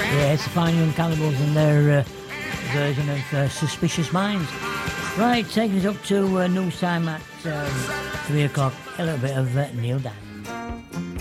Yeah, it's the Fine Young Cannibals and their version of Suspicious Minds. Right, taking us up to news time at 3 o'clock. A little bit of Neil Diamond.